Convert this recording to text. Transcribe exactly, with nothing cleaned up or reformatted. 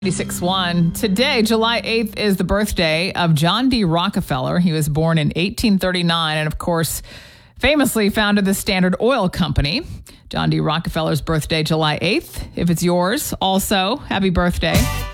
eighty-six one. Today, July eighth, is the birthday of John D. Rockefeller. He was born in eighteen thirty-nine and, of course, famously founded the Standard Oil Company. John D. Rockefeller's birthday, July eighth. If it's yours, also, happy birthday.